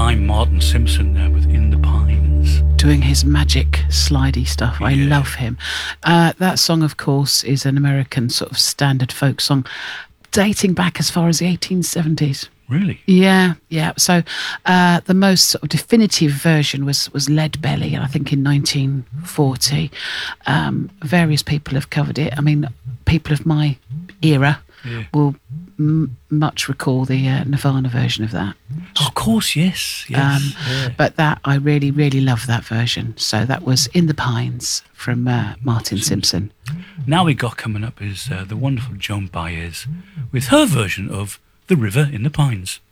I'm Martin Simpson there with In the Pines. Doing his magic slidey stuff. I love him. That song, of course, is an American sort of standard folk song dating back as far as the 1870s. Really? Yeah. So the most sort of definitive version was Lead Belly, I think in 1940. Various people have covered it. I mean, people of my era will much recall the Nirvana version of that. Of course, yes. But that, I really, really love that version. So that was In the Pines from Martin Simpson. Now we got coming up is the wonderful Joan Baez with her version of The River in the Pines.